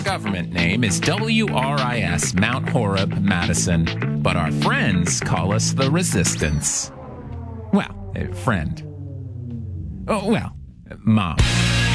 government name is WRIS Mount Horeb, Madison, but our friends call us the Resistance. Well, friend. Oh, well, Mom.